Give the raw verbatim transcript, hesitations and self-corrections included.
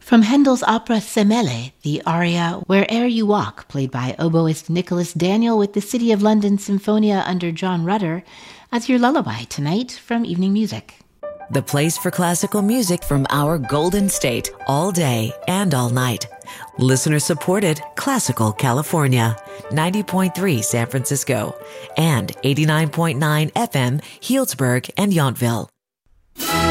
From Handel's opera Semele, the aria Where'er You Walk, played by oboist Nicholas Daniel with the City of London Symphonia under John Rutter, as your lullaby tonight from Evening Music. The place for classical music from our Golden State, all day and all night. Listener supported Classical California, ninety point three San Francisco, and eighty-nine point nine F M Healdsburg and Yountville.